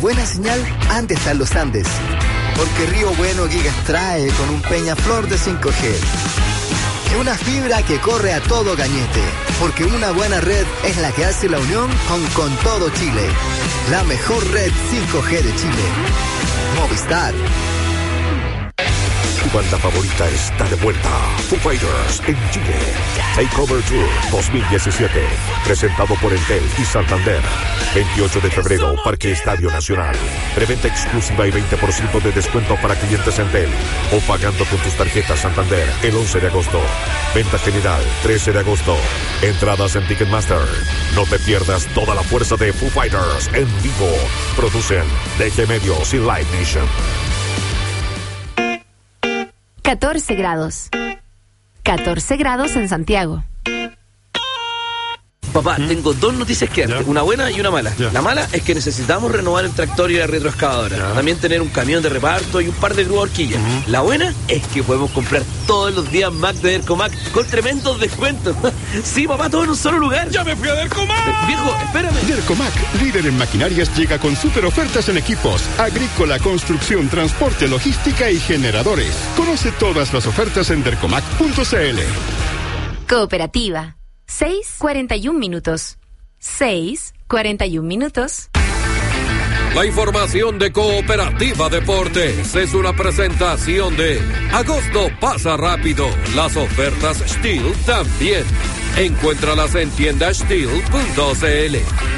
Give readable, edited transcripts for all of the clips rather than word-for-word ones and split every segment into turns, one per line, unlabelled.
Buena señal, antes están los Andes. Porque Río Bueno Gigas trae con un Peñaflor de 5G. Y una fibra que corre a todo cañete. Porque una buena red es la que hace la unión con todo Chile. La mejor red 5G de Chile. Movistar.
Tu banda favorita está de vuelta. Foo Fighters en Chile. Takeover Tour 2017. Presentado por Entel y Santander. 28 de febrero, Parque Estadio Nacional. Preventa exclusiva y 20% de descuento para clientes Entel. O pagando con tus tarjetas Santander el 11 de agosto. Venta general 13 de agosto. Entradas en Ticketmaster. No te pierdas toda la fuerza de Foo Fighters en vivo. Producen DG Medios y Live Nation.
14 grados. 14 grados en Santiago.
Papá, tengo dos noticias que darte, una buena y una mala. La mala es que necesitamos renovar el tractor y la retroexcavadora. También tener un camión de reparto y un par de grúas horquillas. La buena es que podemos comprar todos los días Mac de Dercomac con tremendos descuentos. Sí, papá, todo en un solo lugar.
¡Ya me fui a Dercomac!
Viejo, espérame.
Dercomac, líder en maquinarias, llega con super ofertas en equipos, agrícola, construcción, transporte, logística y generadores. Conoce todas las ofertas en dercomac.cl.
Cooperativa. 6:41 minutos. 6:41 minutos.
La información de Cooperativa Deportes es una presentación de Agosto pasa rápido. Las ofertas Steel también. Encuéntralas en tiendasteel.cl.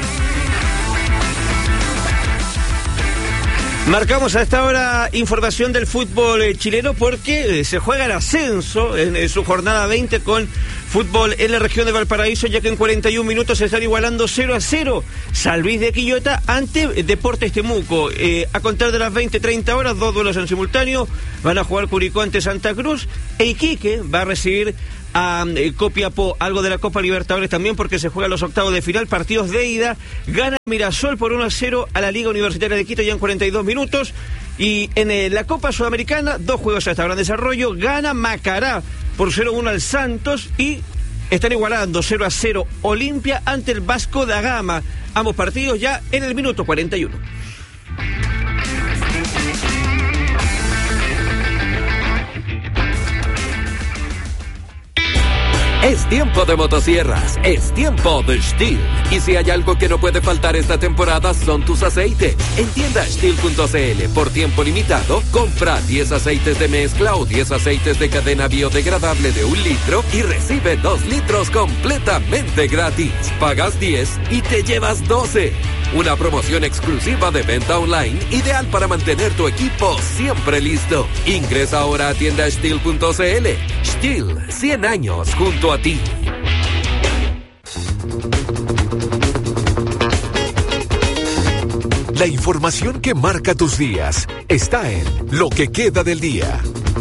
Marcamos a esta hora información del fútbol chileno porque se juega el ascenso en su jornada 20 con fútbol en la región de Valparaíso, ya que en 41 minutos se están igualando 0-0 San Luis de Quillota ante Deportes Temuco. A contar de las 20:30 horas, 2 duelos en simultáneo. Van a jugar Curicó ante Santa Cruz e Iquique va a recibir a Copiapó. Algo de la Copa Libertadores también porque se juegan los octavos de final, partidos de ida. Gana Mirasol por 1-0 a la Liga Universitaria de Quito ya en 42 minutos. Y en la Copa Sudamericana, 2 juegos hasta ahora en desarrollo. Gana Macará por 0-1 al Santos y están igualando 0-0 Olimpia ante el Vasco da Gama. Ambos partidos ya en el minuto 41.
Es tiempo de motosierras, es tiempo de Steel. Y si hay algo que no puede faltar esta temporada son tus aceites. En tiendasteel.cl, por tiempo limitado, compra 10 aceites de mezcla o 10 aceites de cadena biodegradable de 1 litro y recibe 2 litros completamente gratis. Pagas 10 y te llevas 12. Una promoción exclusiva de venta online, ideal para mantener tu equipo siempre listo. Ingresa ahora a tiendasteel.cl. Steel, 100 años junto a ti.
La información que marca tus días está en Lo que queda del día.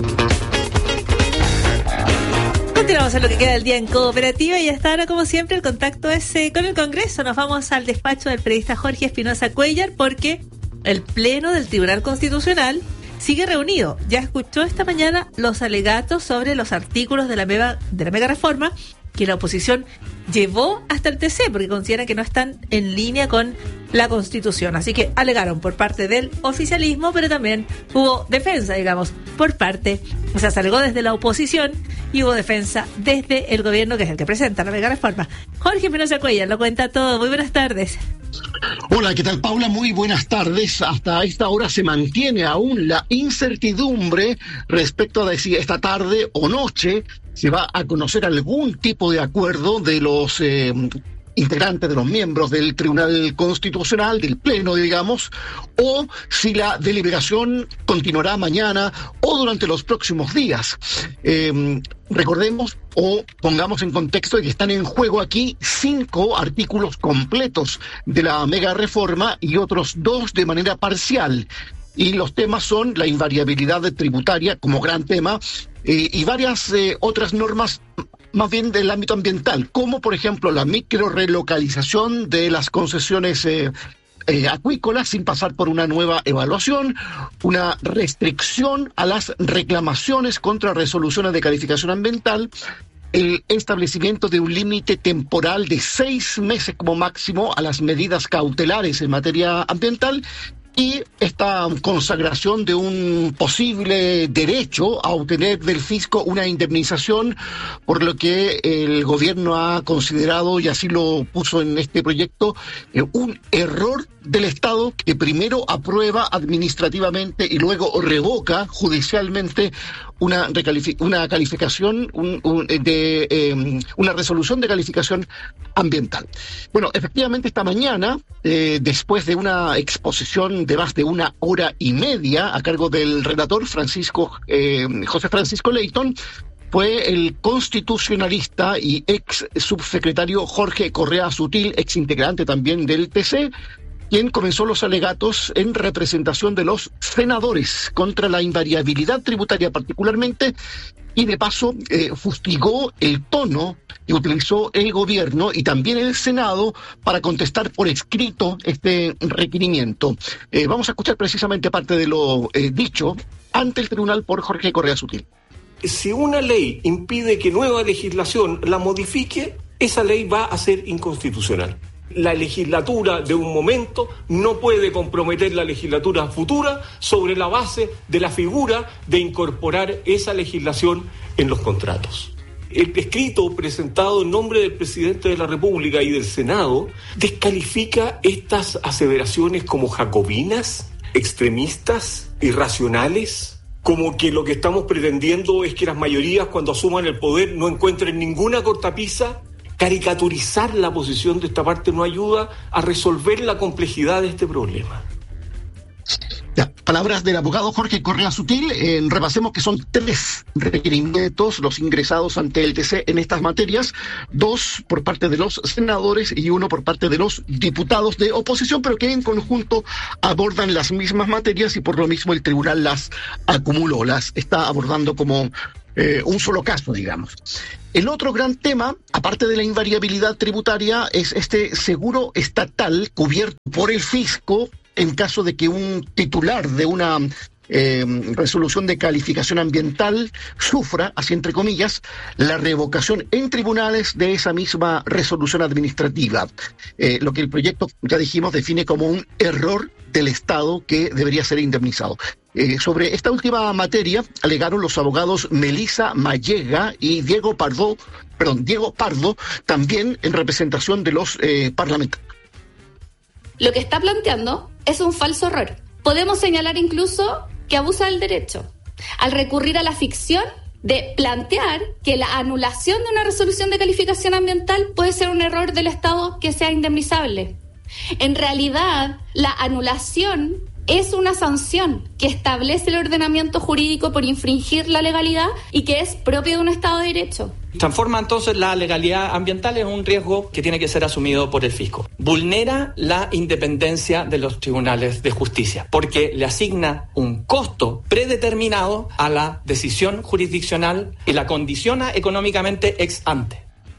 Continuamos en Lo que queda del día en Cooperativa y hasta ahora, como siempre, el contacto es con el Congreso. Nos vamos al despacho del periodista Jorge Espinosa Cuellar porque el Pleno del Tribunal Constitucional sigue reunido. Ya escuchó esta mañana los alegatos sobre los artículos de la mega reforma que la oposición llevó hasta el TC porque consideran que no están en línea con la Constitución. Así que alegaron por parte del oficialismo, pero también hubo defensa, digamos, por parte, o sea, se alegó desde la oposición y hubo defensa desde el gobierno, que es el que presenta la mega reforma. Jorge Espinosa Cuellar lo cuenta todo. Muy buenas tardes.
Hola, ¿qué tal, Paula? Muy buenas tardes. Hasta esta hora se mantiene aún la incertidumbre respecto de si esta tarde o noche se va a conocer algún tipo de acuerdo de los integrantes, de los miembros del Tribunal Constitucional, del Pleno, digamos, o si la deliberación continuará mañana o durante los próximos días. Recordemos o pongamos en contexto de que están en juego aquí 5 artículos completos de la mega reforma y otros 2 de manera parcial. Y los temas son la invariabilidad tributaria como gran tema y varias otras normas más bien del ámbito ambiental, como por ejemplo la microrelocalización de las concesiones acuícolas sin pasar por una nueva evaluación, una restricción a las reclamaciones contra resoluciones de calificación ambiental, el establecimiento de un límite temporal de 6 meses como máximo a las medidas cautelares en materia ambiental y esta consagración de un posible derecho a obtener del fisco una indemnización, por lo que el gobierno ha considerado, y así lo puso en este proyecto, un error del Estado que primero aprueba administrativamente y luego revoca judicialmente una calificación, una resolución de calificación ambiental. Bueno, efectivamente esta mañana, después de una exposición de más de 1 hora y media a cargo del relator José Francisco Leyton, fue el constitucionalista y ex subsecretario Jorge Correa Sutil, ex integrante también del TC, quien comenzó los alegatos en representación de los senadores contra la invariabilidad tributaria particularmente, y de paso fustigó el tono que utilizó el gobierno y también el Senado para contestar por escrito este requerimiento. Vamos a escuchar precisamente parte de lo dicho ante el tribunal por Jorge Correa Sutil.
Si una ley impide que nueva legislación la modifique, esa ley va a ser inconstitucional. La legislatura de un momento no puede comprometer la legislatura futura sobre la base de la figura de incorporar esa legislación en los contratos. El escrito presentado en nombre del presidente de la República y del Senado descalifica estas aseveraciones como jacobinas, extremistas, irracionales, como que lo que estamos pretendiendo es que las mayorías, cuando asuman el poder, no encuentren ninguna cortapisa. Caricaturizar la posición de esta parte no ayuda a resolver la complejidad de este problema.
Ya, palabras del abogado Jorge Correa Sutil. Repasemos que son 3 requerimientos los ingresados ante el TC en estas materias, 2 por parte de los senadores y 1 por parte de los diputados de oposición, pero que en conjunto abordan las mismas materias y por lo mismo el tribunal las acumuló, las está abordando como un solo caso, digamos. El otro gran tema, aparte de la invariabilidad tributaria, es este seguro estatal cubierto por el fisco en caso de que un titular de una resolución de calificación ambiental sufra, así entre comillas, la revocación en tribunales de esa misma resolución administrativa. Lo que el proyecto, ya dijimos, define como un error del Estado que debería ser indemnizado. Sobre esta última materia alegaron los abogados Melissa Mallega y Diego Pardo, también en representación de los parlamentarios.
Lo que está planteando es un falso error. Podemos señalar incluso que abusa del derecho al recurrir a la ficción de plantear que la anulación de una resolución de calificación ambiental puede ser un error del Estado que sea indemnizable. En realidad, la anulación es una sanción que establece el ordenamiento jurídico por infringir la legalidad y que es propio de un Estado de Derecho.
Transforma entonces la legalidad ambiental en un riesgo que tiene que ser asumido por el fisco. Vulnera la independencia de los tribunales de justicia porque le asigna un costo predeterminado a la decisión jurisdiccional y la condiciona económicamente ex ante.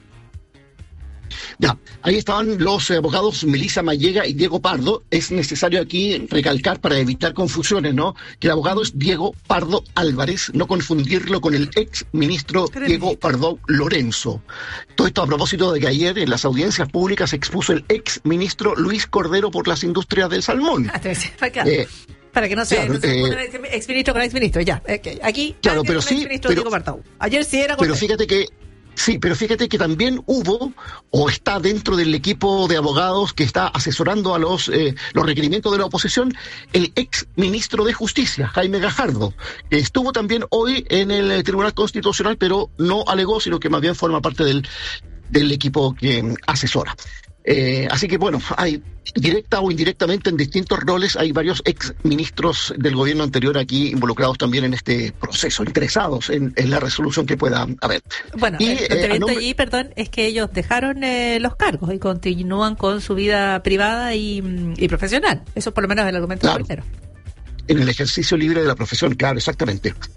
Ya, ahí estaban los abogados Melissa Mallega y Diego Pardo. Es necesario aquí recalcar para evitar confusiones, ¿no? Que el abogado es Diego Pardo Álvarez, no confundirlo con el ex ministro Diego Pardo Lorenzo. Todo esto a propósito de que ayer en las audiencias públicas se expuso el ex ministro Luis Cordero por las industrias del salmón.
Para que no se confunda ex ministro con ex ministro, ya. Aquí,
claro, pero sí,
Diego Pardo. Ayer sí era Cordero.
Pero fíjate que también hubo, o está dentro del equipo de abogados que está asesorando a los requerimientos de la oposición, el ex ministro de Justicia, Jaime Gajardo, que estuvo también hoy en el Tribunal Constitucional, pero no alegó, sino que más bien forma parte del equipo que asesora. Así que bueno, hay directa o indirectamente en distintos roles, hay varios ex ministros del gobierno anterior aquí involucrados también en este proceso, interesados en la resolución que pueda haber.
Bueno,
y,
lo que viento allí, es que ellos dejaron los cargos y continúan con su vida privada y profesional. Eso por lo menos es el argumento primero.
En el ejercicio libre de la profesión, claro, exactamente.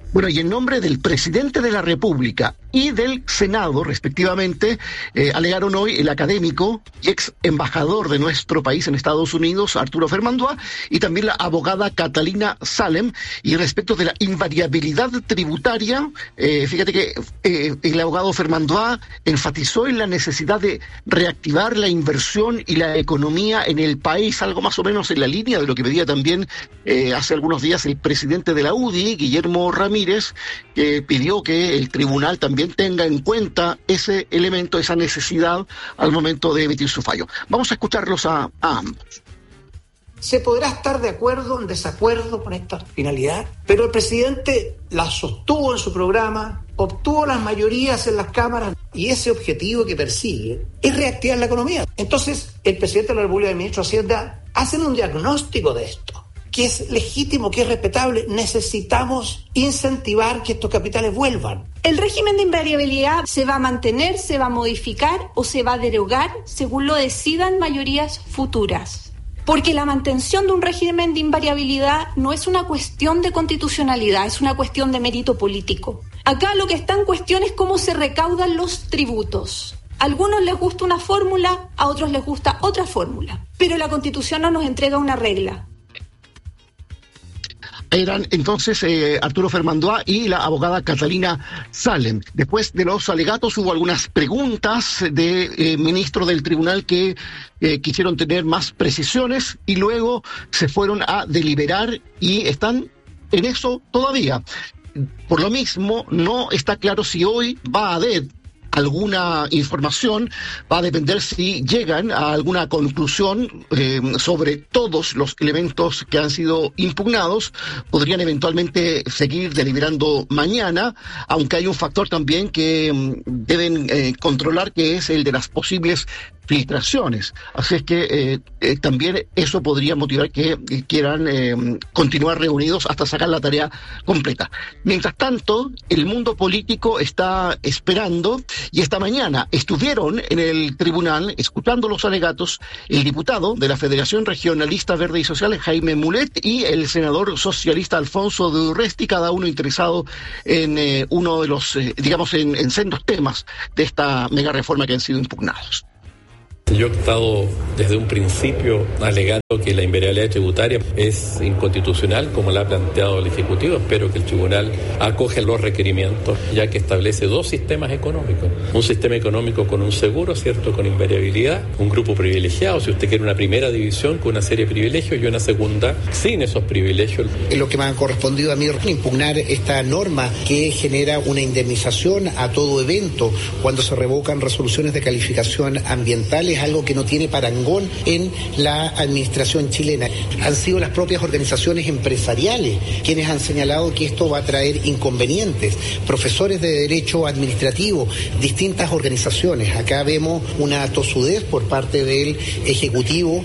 Bueno, y en nombre del presidente de la República y del Senado, respectivamente, alegaron hoy el académico y ex embajador de nuestro país en Estados Unidos, Arturo Fermandois, y también la abogada Catalina Salem. Y respecto de la invariabilidad tributaria, fíjate que el abogado Fermandois enfatizó en la necesidad de reactivar la inversión y la economía en el país, algo más o menos en la línea de lo que pedía también hace algunos días el presidente de la UDI, Guillermo Ramírez, que pidió que el tribunal también tenga en cuenta ese elemento, esa necesidad al momento de emitir su fallo. Vamos a escucharlos a ambos.
Se podrá estar de acuerdo o en desacuerdo con esta finalidad, pero el presidente la sostuvo en su programa, obtuvo las mayorías en las cámaras y ese objetivo que persigue es reactivar la economía. Entonces, el presidente de la República y el ministro de Hacienda hacen un diagnóstico de esto, que es legítimo, que es respetable. Necesitamos incentivar que estos capitales vuelvan.
El régimen de invariabilidad se va a mantener, se va a modificar o se va a derogar según lo decidan mayorías futuras. Porque la mantención de un régimen de invariabilidad no es una cuestión de constitucionalidad, es una cuestión de mérito político. Acá lo que está en cuestión es cómo se recaudan los tributos. A algunos les gusta una fórmula, a otros les gusta otra fórmula. Pero la Constitución no nos entrega una regla.
Eran entonces Arturo Fermandois y la abogada Catalina Salem. Después de los alegatos hubo algunas preguntas de ministros del tribunal que quisieron tener más precisiones y luego se fueron a deliberar y están en eso todavía. Por lo mismo, no está claro si hoy va a haber alguna información, va a depender si llegan a alguna conclusión sobre todos los elementos que han sido impugnados. Podrían eventualmente seguir deliberando mañana, aunque hay un factor también que deben controlar, que es el de las posibles filtraciones. Así es que también eso podría motivar que quieran continuar reunidos hasta sacar la tarea completa. Mientras tanto, el mundo político está esperando, y esta mañana estuvieron en el tribunal escuchando los alegatos el diputado de la Federación Regionalista Verde y Social, Jaime Mulet, y el senador socialista Alfonso de Urresti, cada uno interesado en uno de los, en sendos temas de esta mega reforma que han sido impugnados.
Yo he estado desde un principio alegando que la invariabilidad tributaria es inconstitucional, como la ha planteado el Ejecutivo. Espero que el tribunal acoja los requerimientos, ya que establece dos sistemas económicos. Un sistema económico con un seguro, ¿cierto?, con invariabilidad, un grupo privilegiado, si usted quiere una primera división con una serie de privilegios y una segunda sin esos privilegios.
Lo que me ha correspondido a mí es impugnar esta norma que genera una indemnización a todo evento cuando se revocan resoluciones de calificación ambiental. Es algo que no tiene parangón en la administración chilena. Han sido las propias organizaciones empresariales quienes han señalado que esto va a traer inconvenientes. Profesores de Derecho Administrativo, distintas organizaciones. Acá vemos una tosudez por parte del Ejecutivo.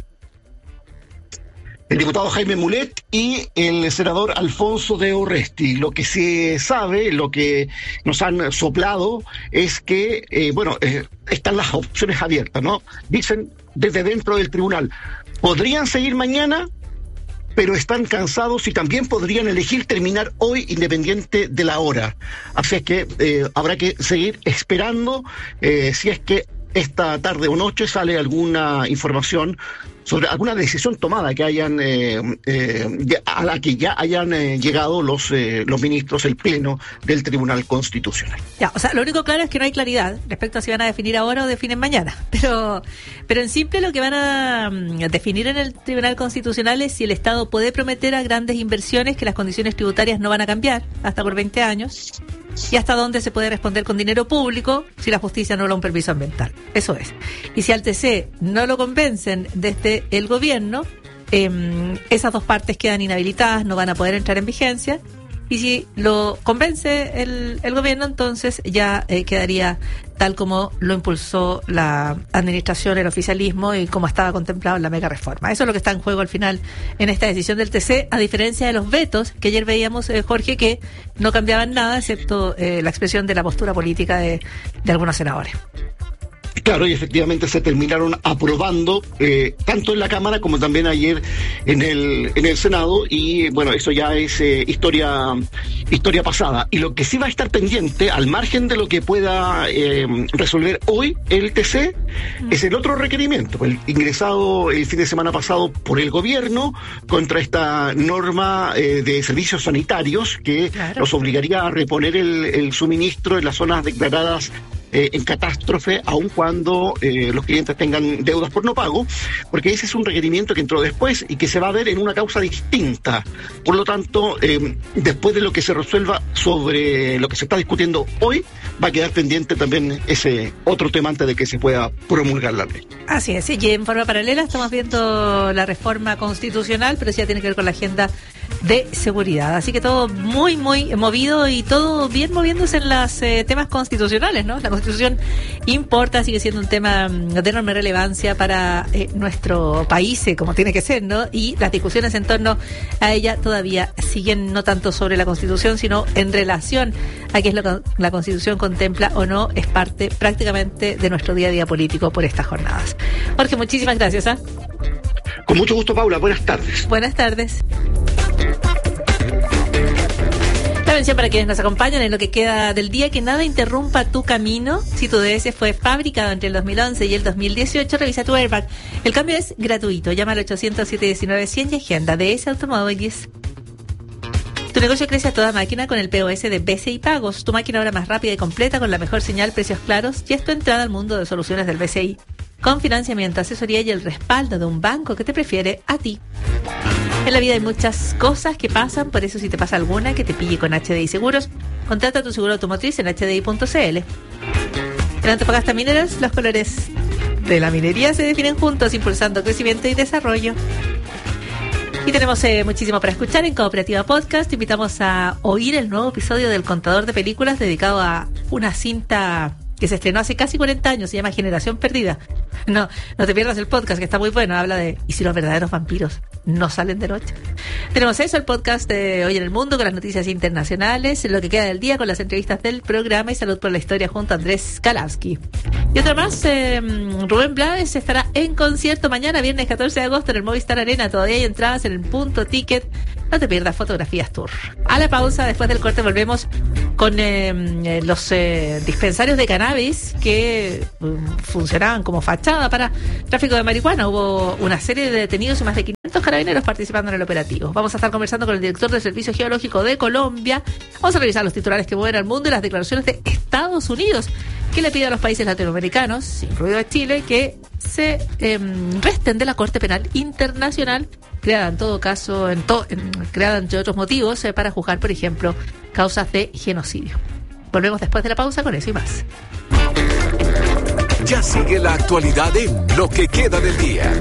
El diputado Jaime Mulet y el senador Alfonso de Urresti. Lo que se sabe, lo que nos han soplado, es que, están las opciones abiertas, ¿no? Dicen desde dentro del tribunal, podrían seguir mañana, pero están cansados y también podrían elegir terminar hoy independiente de la hora. Así es que habrá que seguir esperando si es que esta tarde o noche sale alguna información sobre alguna decisión tomada que hayan a la que ya hayan llegado los ministros, el pleno del Tribunal Constitucional.
Ya, o sea, lo único claro es que no hay claridad respecto a si van a definir ahora o definen mañana, pero en simple lo que van a definir en el Tribunal Constitucional es si el Estado puede prometer a grandes inversiones que las condiciones tributarias no van a cambiar hasta por 20 años y hasta dónde se puede responder con dinero público si la justicia no da un permiso ambiental. Eso es. Y si al TC no lo convencen desde el gobierno, esas dos partes quedan inhabilitadas, no van a poder entrar en vigencia, y si lo convence el gobierno, entonces ya quedaría tal como lo impulsó la administración, el oficialismo, y como estaba contemplado en la mega reforma. Eso es lo que está en juego al final en esta decisión del TC, a diferencia de los vetos que ayer veíamos, Jorge, que no cambiaban nada excepto la expresión de la postura política de algunos senadores.
Claro, y efectivamente se terminaron aprobando tanto en la Cámara como también ayer en el Senado, y bueno, eso ya es historia pasada. Y lo que sí va a estar pendiente, al margen de lo que pueda resolver hoy el TC, es el otro requerimiento, el ingresado el fin de semana pasado por el gobierno contra esta norma de servicios sanitarios que nos obligaría a reponer el suministro en las zonas declaradas en catástrofe, aun cuando los clientes tengan deudas por no pago, porque ese es un requerimiento que entró después y que se va a ver en una causa distinta. Por lo tanto, después de lo que se resuelva sobre lo que se está discutiendo hoy, va a quedar pendiente también ese otro tema antes de que se pueda promulgar la ley.
Así es, y en forma paralela estamos viendo la reforma constitucional, pero sí ya tiene que ver con la agenda de seguridad. Así que todo muy, muy movido y todo bien moviéndose en los temas constitucionales, ¿no? La Constitución importa, sigue siendo un tema de enorme relevancia para nuestro país, como tiene que ser, ¿no? Y las discusiones en torno a ella todavía siguen no tanto sobre la Constitución, sino en relación a qué es lo que la Constitución contempla o no, es parte prácticamente de nuestro día a día político por estas jornadas. Jorge, muchísimas gracias.
Con mucho gusto, Paula. Buenas tardes.
Buenas tardes. La mención para quienes nos acompañan en lo que queda del día: que nada interrumpa tu camino. Si tu DS fue fabricado entre el 2011 y el 2018, revisa tu airbag. El cambio es gratuito. Llama al 800-719-100 y agenda. DS Automóviles. Tu negocio crece a toda máquina con el POS de BCI Pagos. Tu máquina ahora más rápida y completa con la mejor señal, precios claros, y es tu entrada al mundo de soluciones del BCI. Con financiamiento, asesoría y el respaldo de un banco que te prefiere a ti. En la vida hay muchas cosas que pasan, por eso si te pasa alguna, que te pille con HDI Seguros. Contrata tu seguro automotriz en hdi.cl. En Antofagasta Minerals, los colores de la minería se definen juntos, impulsando crecimiento y desarrollo. Y tenemos muchísimo para escuchar en Cooperativa Podcast. Te invitamos a oír el nuevo episodio del Contador de Películas, dedicado a una cinta que se estrenó hace casi 40 años, se llama Generación Perdida. No te pierdas el podcast, que está muy bueno. Habla de ¿y si los verdaderos vampiros no salen de noche? Tenemos eso, el podcast de Hoy en el Mundo, con las noticias internacionales, lo que queda del día, con las entrevistas del programa, y Salud por la Historia junto a Andrés Kalavsky. Y otra más, Rubén Blades estará en concierto mañana, viernes 14 de agosto, en el Movistar Arena. Todavía hay entradas en el punto ticket. No te pierdas Fotografías Tour. A la pausa, después del corte, volvemos con los dispensarios de cannabis que funcionaban como fachada para tráfico de marihuana. Hubo una serie de detenidos y más de 500 carabineros participando en el operativo. Vamos a estar conversando con el director del Servicio Geológico de Colombia. Vamos a revisar los titulares que mueven al mundo y las declaraciones de Estados Unidos, que le pide a los países latinoamericanos, incluido a Chile, que se resten de la Corte Penal Internacional, creada en todo caso, creada entre otros motivos, para juzgar, por ejemplo, causas de genocidio. Volvemos después de la pausa con eso y más.
Ya sigue la actualidad en Lo que queda del día.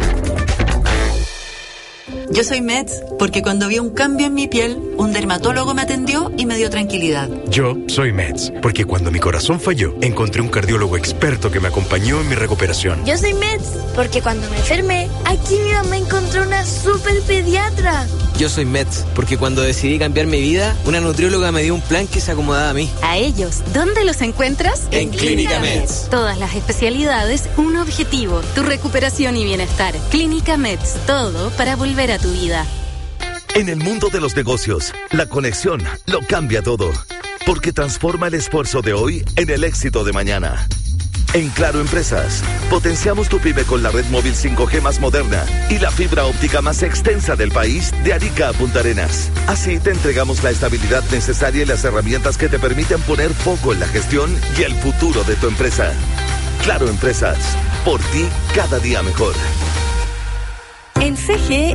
Yo soy Meds porque cuando vi un cambio en mi piel, un dermatólogo me atendió y me dio tranquilidad.
Yo soy Meds porque cuando mi corazón falló, encontré un cardiólogo experto que me acompañó en mi recuperación.
Yo soy Meds porque cuando me enfermé, aquí mi mamá encontró una super pediatra.
Yo soy Meds porque cuando decidí cambiar mi vida, una nutrióloga me dio un plan que se acomodaba a mí.
A ellos, ¿dónde los encuentras?
En Clínica Meds.
Todas las especialidades, un objetivo, tu recuperación y bienestar. Clínica Meds, todo para volver a tu vida.
En el mundo de los negocios, la conexión lo cambia todo, porque transforma el esfuerzo de hoy en el éxito de mañana. En Claro Empresas, potenciamos tu pyme con la red móvil 5G más moderna y la fibra óptica más extensa del país, de Arica a Punta Arenas. Así te entregamos la estabilidad necesaria y las herramientas que te permiten poner foco en la gestión y el futuro de tu empresa. Claro Empresas, por ti cada día mejor.
En CGE